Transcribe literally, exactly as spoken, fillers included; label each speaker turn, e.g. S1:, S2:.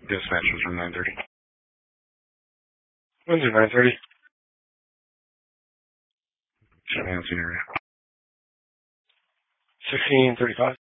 S1: Dispatch was from nine thirty. When's it nine thirty? Fancy area. sixteen thirty-five.